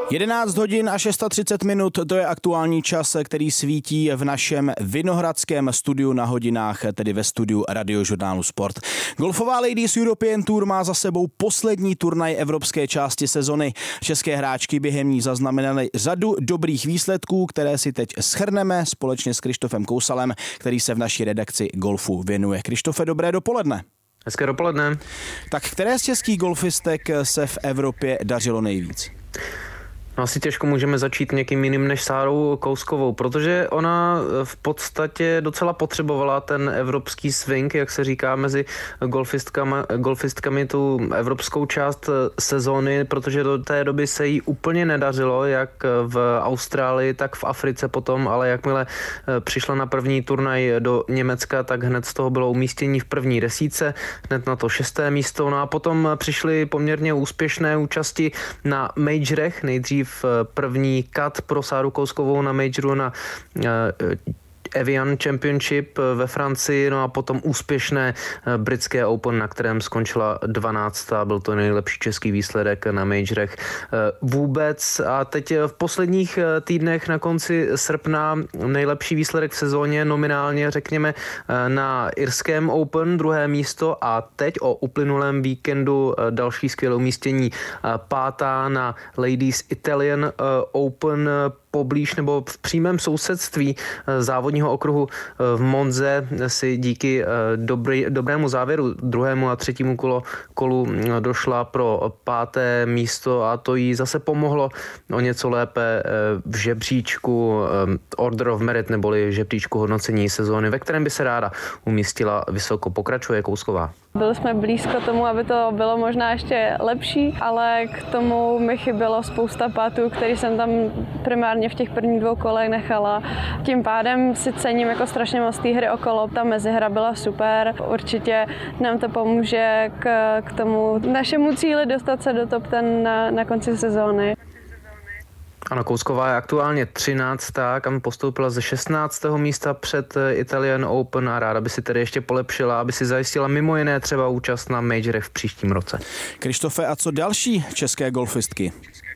11 hodin a 630 minut, to je aktuální čas, který svítí v našem vinohradském studiu na hodinách, tedy ve studiu Radiožurnálu Sport. Golfová Ladies European Tour má za sebou poslední turnaj evropské části sezony. České hráčky během ní zaznamenaly řadu dobrých výsledků, které si teď shrneme společně s Krištofem Kousalem, který se v naší redakci golfu věnuje. Krištofe, dobré dopoledne. Hezké dopoledne. Tak které z českých golfistek se v Evropě dařilo nejvíc? No, asi těžko můžeme začít někým jiným než Sárou Kouskovou, protože ona v podstatě docela potřebovala ten evropský swing, jak se říká mezi golfistkami tu evropskou část sezóny, protože do té doby se jí úplně nedařilo, jak v Austrálii, tak v Africe potom, ale jakmile přišla na první turnaj do Německa, tak hned z toho bylo umístění v první desítce, hned na to 6. místo, no a potom přišly poměrně úspěšné účasti na majorech, nejdřív první cut pro Sáru Kouskovou na majoru na Evian Championship ve Francii, no a potom úspěšné britské Open, na kterém skončila 12. Byl to nejlepší český výsledek na majorech vůbec. A teď v posledních týdnech na konci srpna nejlepší výsledek v sezóně, nominálně řekněme na irském Open, 2. místo, a teď o uplynulém víkendu další skvělé umístění, 5. na Ladies Italian Open, poblíž nebo v přímém sousedství závodního okruhu v Monze si díky dobrému závěru 2. a 3. kolu došla pro 5. místo a to jí zase pomohlo o něco lépe v žebříčku Order of Merit neboli žebříčku hodnocení sezóny, ve kterém by se ráda umístila vysoko. Pokračuje Kousková. Byli jsme blízko tomu, aby to bylo možná ještě lepší, ale k tomu mi chybělo spousta pátů, který jsem tam primárně v těch prvních 2 kolech nechala. Tím pádem si cením jako strašně moc té hry okolo. Ta mezihra byla super. Určitě nám to pomůže k tomu našemu cíli dostat se do top 10 na konci sezóny. Anna Kousková je aktuálně 13. kam postoupila ze 16. místa před Italian Open a ráda by si tedy ještě polepšila, aby si zajistila mimo jiné třeba účast na majorech v příštím roce. Krištofe, a co další české golfistky?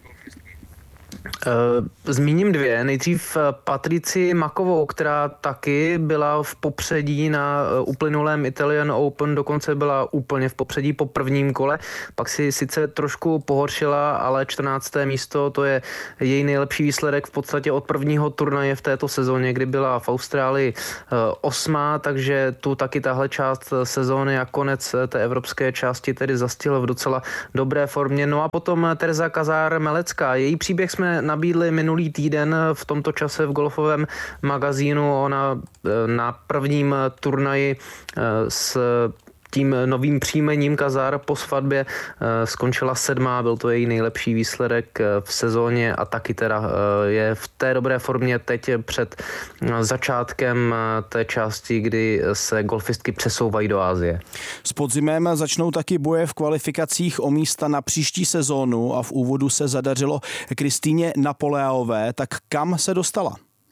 Zmíním 2. Nejdřív Patricii Makovou, která taky byla v popředí na uplynulém Italian Open, dokonce byla úplně v popředí po prvním kole, pak si sice trošku pohoršila, ale 14. místo, to je její nejlepší výsledek v podstatě od prvního turnaje v této sezóně, kdy byla v Austrálii 8., takže tu taky tahle část sezóny a konec té evropské části tedy zastihl v docela dobré formě. No a potom Tereza Kazár-Melecká, její příběh jsme nabídli minulý týden v tomto čase v golfovém magazínu. Ona na prvním turnaji s tím novým příjmením Kazár po svatbě skončila 7. Byl to její nejlepší výsledek v sezóně a taky teda je v té dobré formě teď před začátkem té části, kdy se golfistky přesouvají do Asie. S podzimem začnou taky boje v kvalifikacích o místa na příští sezónu a v úvodu se zadařilo Kristýně Napoleové. Tak kam se dostala?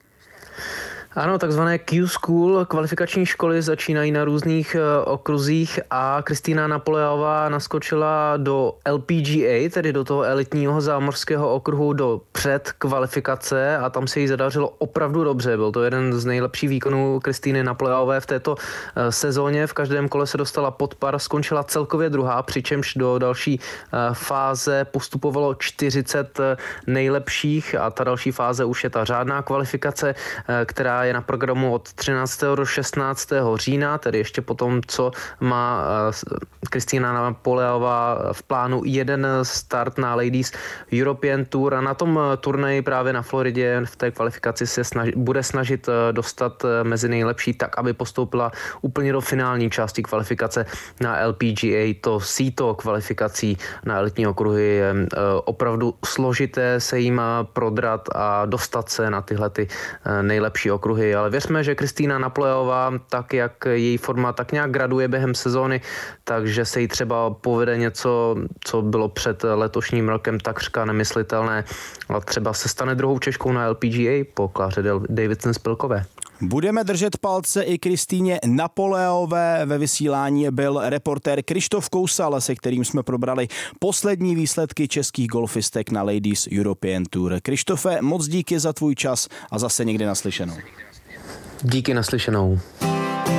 Ano, takzvané Q-School, kvalifikační školy začínají na různých okruzích a Kristýna Napoleová naskočila do LPGA, tedy do toho elitního zámořského okruhu, do předkvalifikace a tam se jí zadařilo opravdu dobře. Byl to jeden z nejlepších výkonů Kristýny Napoleové v této sezóně. V každém kole se dostala pod par, skončila celkově 2., přičemž do další fáze postupovalo 40 nejlepších a ta další fáze už je ta řádná kvalifikace, která je na programu od 13. do 16. října, tedy ještě potom, co má Kristýna Napoleová v plánu jeden start na Ladies European Tour a na tom turnaji právě na Floridě v té kvalifikaci se bude snažit dostat mezi nejlepší tak, aby postoupila úplně do finální části kvalifikace na LPGA. To síto kvalifikací na elitní okruhy je opravdu složité se jim prodrat a dostat se na tyhle ty nejlepší okruhy, ale věřme, že Kristýna Napoleová, tak jak její forma tak nějak graduje během sezóny, takže se jí třeba povede něco, co bylo před letošním rokem takřka nemyslitelné, a třeba se stane druhou Češkou na LPGA po Kláře Davidson Spilkové. Budeme držet palce i Kristýně Napoleové. Ve vysílání byl reportér Krištof Kousal, se kterým jsme probrali poslední výsledky českých golfistek na Ladies European Tour. Krištofe, moc díky za tvůj čas a zase někdy naslyšenou. Díky, naslyšenou.